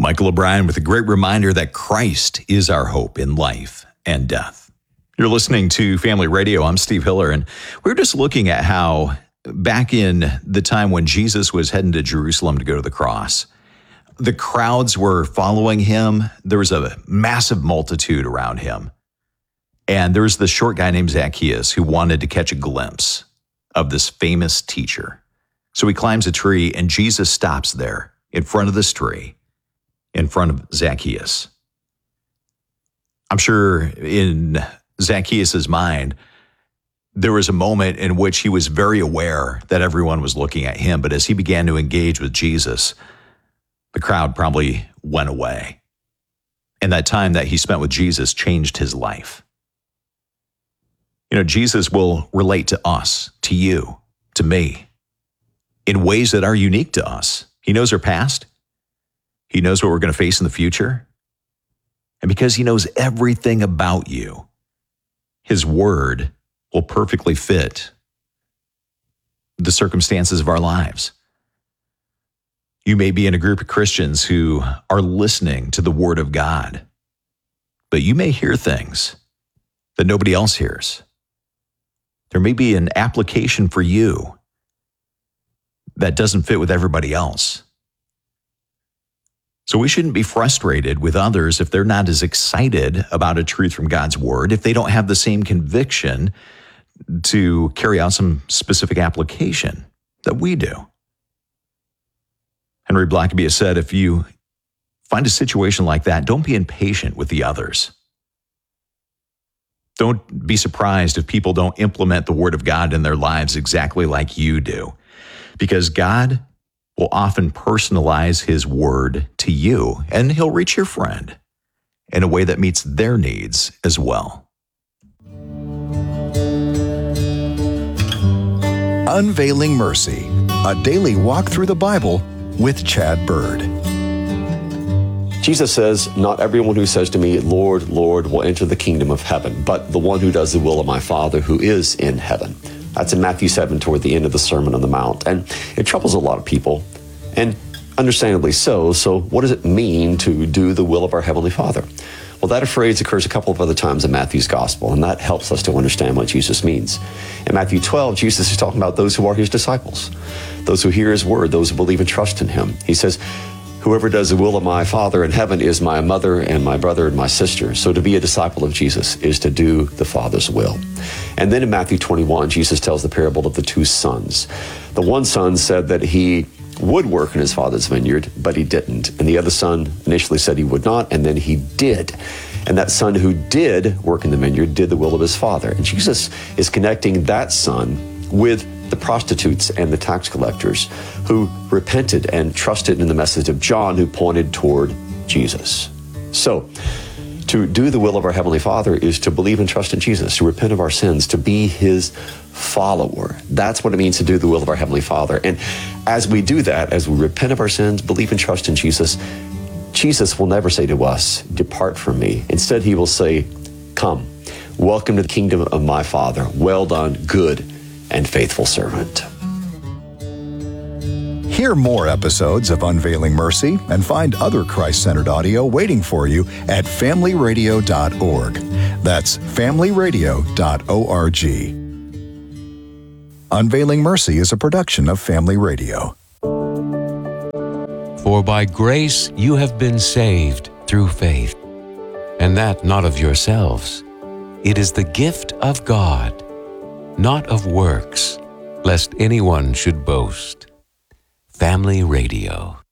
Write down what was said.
Michael O'Brien with a great reminder that Christ is our hope in life and death. You're listening to Family Radio. I'm Steve Hiller, and we're just looking at how back in the time when Jesus was heading to Jerusalem to go to the cross, the crowds were following him. There was a massive multitude around him. And there was this short guy named Zacchaeus who wanted to catch a glimpse of this famous teacher. So he climbs a tree, and Jesus stops there in front of this tree, in front of Zacchaeus. I'm sure in Zacchaeus' mind, there was a moment in which he was very aware that everyone was looking at him. But as he began to engage with Jesus, the crowd probably went away. And that time that he spent with Jesus changed his life. You know, Jesus will relate to us, to you, to me, in ways that are unique to us. He knows our past. He knows what we're going to face in the future. And because he knows everything about you, his word will perfectly fit the circumstances of our lives. You may be in a group of Christians who are listening to the word of God, but you may hear things that nobody else hears. There may be an application for you that doesn't fit with everybody else. So we shouldn't be frustrated with others if they're not as excited about a truth from God's word, if they don't have the same conviction to carry out some specific application that we do. Henry Blackaby has said, if you find a situation like that, don't be impatient with the others. Don't be surprised if people don't implement the word of God in their lives exactly like you do, because God will often personalize his word to you, and he'll reach your friend in a way that meets their needs as well. Unveiling Mercy, a daily walk through the Bible with Chad Bird. Jesus says, "Not everyone who says to me, 'Lord, Lord,' will enter the kingdom of heaven, but the one who does the will of my Father who is in heaven." That's in Matthew 7 toward the end of the Sermon on the Mount. And it troubles a lot of people, and understandably so. So what does it mean to do the will of our Heavenly Father? Well, that phrase occurs a couple of other times in Matthew's Gospel, and that helps us to understand what Jesus means. In Matthew 12, Jesus is talking about those who are his disciples, those who hear his word, those who believe and trust in him. He says, "Whoever does the will of my Father in heaven is my mother and my brother and my sister." So to be a disciple of Jesus is to do the Father's will. And then in Matthew 21, Jesus tells the parable of the two sons. The one son said that he would work in his father's vineyard, but he didn't. And the other son initially said he would not, and then he did. And that son who did work in the vineyard did the will of his father. And Jesus is connecting that son with the prostitutes and the tax collectors who repented and trusted in the message of John, who pointed toward Jesus. So, to do the will of our Heavenly Father is to believe and trust in Jesus, to repent of our sins, to be his follower. That's what it means to do the will of our Heavenly Father. And as we do that, as we repent of our sins, believe and trust in Jesus, Jesus will never say to us, "Depart from me." Instead, he will say, "Come, welcome to the kingdom of my Father. Well done, good and faithful servant." Hear more episodes of Unveiling Mercy and find other Christ-centered audio waiting for you at familyradio.org. That's familyradio.org. Unveiling Mercy is a production of Family Radio. For by grace you have been saved through faith, and that not of yourselves. It is the gift of God, not of works, lest anyone should boast. Family Radio.